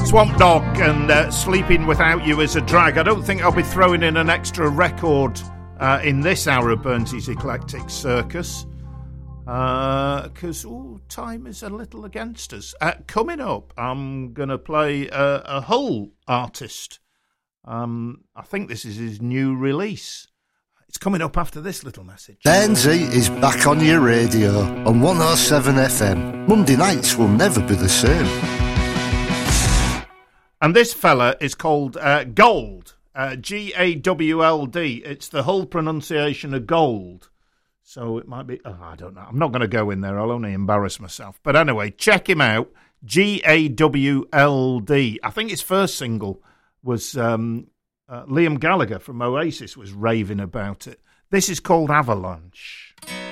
Swamp Dog and Sleeping Without You is a drag. I don't think I'll be throwing in an extra record in this hour of Burnsy's Eclectic Circus because time is a little against us. Coming up, I'm going to play a Hull artist. I think this is his new release. It's coming up after this little message. Burnsy is back on your radio on 107 FM. Monday nights will never be the same. And this fella is called Gold, Gawld. It's the whole pronunciation of gold. So it might be, I don't know. I'm not going to go in there. I'll only embarrass myself. But anyway, check him out, Gawld. I think his first single was Liam Gallagher from Oasis was raving about it. This is called Avalanche.